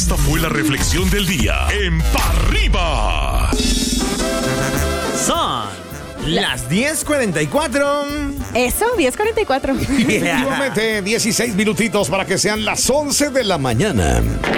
Esta fue la reflexión del día en Pa' Arriba. Son las 10:44. Eso, 10:44. Efectivamente, 16 minutitos para que sean las 11 de la mañana.